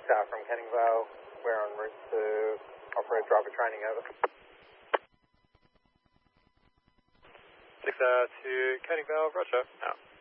Tower from Canning Vale. We're en route to off-road driver training, over. 6 to Canning Vale, roger. Out.